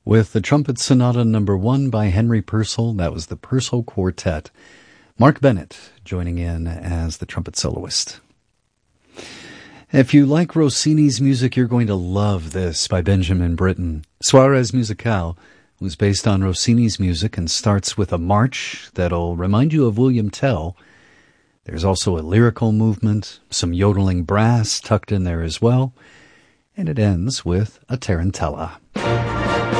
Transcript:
With the Trumpet Sonata No. 1 by Henry Purcell, that was the Purcell Quartet. Mark Bennett joining in as the trumpet soloist. If you like Rossini's music, you're going to love this by Benjamin Britten. Soirées Musicales was based on Rossini's music and starts with a march that'll remind you of William Tell. There's also a lyrical movement, some yodeling brass tucked in there as well, and it ends with a tarantella.